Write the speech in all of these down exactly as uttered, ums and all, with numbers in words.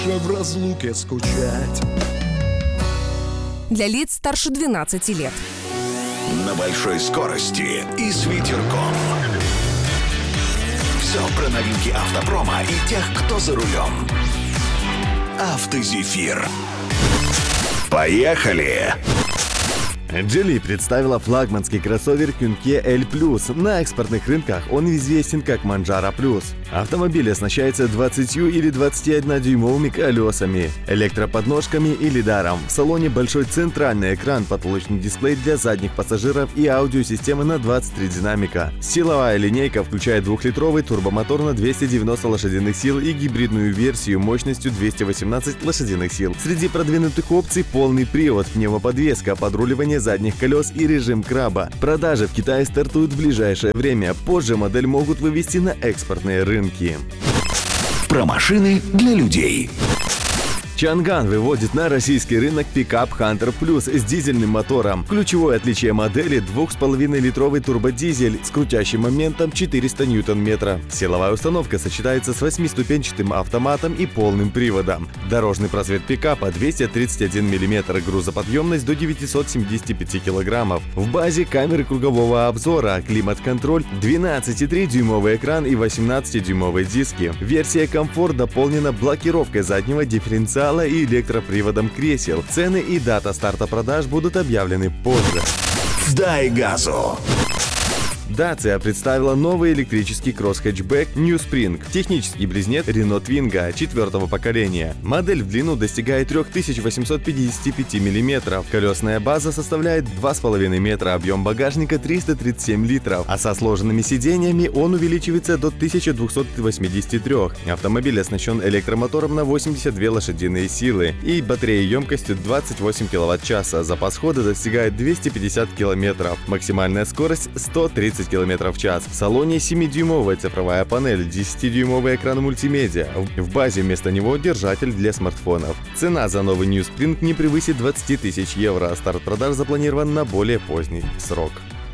больше в разлуке скучать. Для лиц старше двенадцати лет. На большой скорости и с ветерком. Все про новинки автопрома и тех, кто за рулем. Автозефир. Поехали! Geely представила флагманский кроссовер Künke L плюс. На экспортных рынках он известен как Manjaro плюс. Автомобиль оснащается двадцатью или двадцатиоднодюймовыми колесами, электроподножками и лидаром. В салоне большой центральный экран, потолочный дисплей для задних пассажиров и аудиосистема на двадцать три динамика. Силовая линейка включает двухлитровый турбомотор на двести девяносто лошадиных сил и гибридную версию мощностью двести восемнадцать лошадиных сил. Среди продвинутых опций полный привод, пневмоподвеска, подруливание задних колес и режим краба. Продажи в Китае стартуют в ближайшее время. Позже модель могут вывести на экспортные рынки. Про машины для людей. Чанган выводит на российский рынок пикап Hunter Plus с дизельным мотором. Ключевое отличие модели – два с половиной литровый турбодизель с крутящим моментом четыреста ньютон-метров. Силовая установка сочетается с восьмиступенчатым автоматом и полным приводом. Дорожный просвет пикапа двести тридцать один миллиметр, грузоподъемность до девятисот семидесяти пяти килограммов. В базе камеры кругового обзора, климат-контроль, двенадцатидюймовый экран и восемнадцатидюймовые диски. Версия комфорт дополнена блокировкой заднего дифференциала и электроприводом кресел. Цены и дата старта продаж будут объявлены позже. Дай газу! Dacia представила новый электрический кросс-хэтчбэк New Spring, технический близнец Renault Twingo четвертого поколения. Модель в длину достигает три тысячи восемьсот пятьдесят пять миллиметров, колесная база составляет два с половиной метра, объем багажника триста тридцать семь литров, а со сложенными сиденьями он увеличивается до тысячи двухсот восьмидесяти трёх. Автомобиль оснащен электромотором на восемьдесят две лошадиные силы и батареей емкостью двадцать восемь киловатт-часа. Запас хода достигает двухсот пятидесяти километров, максимальная скорость сто тридцать километров в час. В салоне семидюймовая цифровая панель, десятидюймовый экран мультимедиа. В базе вместо него держатель для смартфонов. Цена за новый New Spring не превысит двадцати тысяч евро. Старт продаж запланирован на более поздний срок.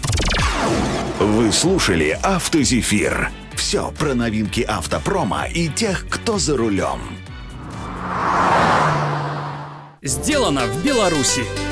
Вы слушали Автозефир. Все про новинки автопрома и тех, кто за рулем. Сделано в Беларуси.